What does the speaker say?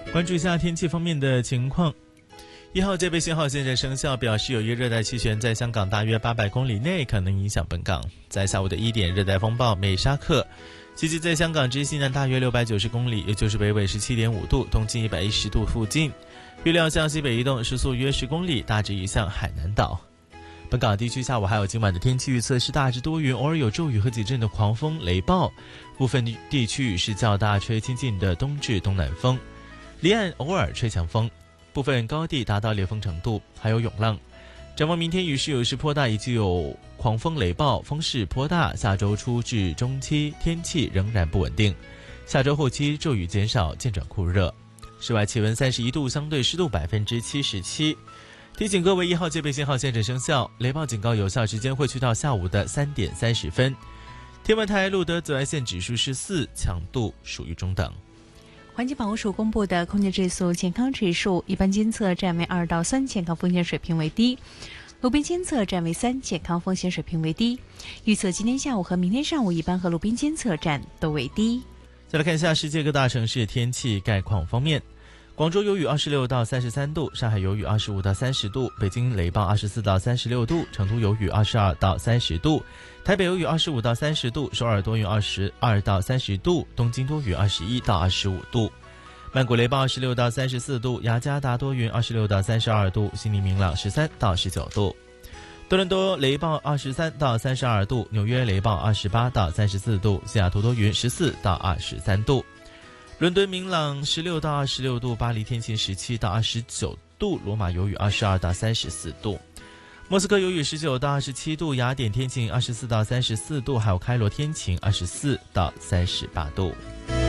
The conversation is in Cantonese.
关注一下天气方面的情况。1号戒备信号现在生效，表示有一热带气旋在香港大约800公里内可能影响本港。在下午的1点，热带风暴美沙克袭击在香港之西南大约690公里，也就是北纬17.5度，东经110度附近。预料向西北移动，时速约10公里，大致移向海南岛。本港地区下午还有今晚的天气预测是大致多云，偶尔有骤雨和几阵的狂风雷暴，部分地区雨势较大，吹轻劲的东至东南风，离岸偶尔吹强风，部分高地达到烈风程度，还有涌浪。展望明天雨势有时颇大，以及有狂风雷暴，风势颇大。下周初至中期天气仍然不稳定，下周后期骤雨减少，渐转酷热。室外气温31度，相对湿度77%。提醒各位，1号戒备信号现正生效，雷暴警告有效时间会去到下午的3点30分。天文台录得紫外线指数是4，强度属于中等。 环境保护署公布的空气质素健康指数，一般监测站为2到3，健康风险水平为低；路边监测站为3，健康风险水平为低。预测今天下午和明天上午，一般和路边监测站都为低。 再来看一下世界各大城市天气概况方面。广州有雨26到33度，上海有雨25到30度，北京雷暴24到36度，成都有雨22到30度，台北有雨25到30度，首尔多云22到30度，东京多雨21到25度，曼谷雷暴26到34度，雅加达多云26到32度，悉尼明朗13到19度，多伦多雷暴23到32度，纽约雷暴28到34度，西雅图多云14到23度，伦敦明朗16到26度，巴黎天晴17到29度，罗马有雨22到34度，莫斯科有雨19到27度，雅典天晴24到34度，还有开罗天晴24到38度。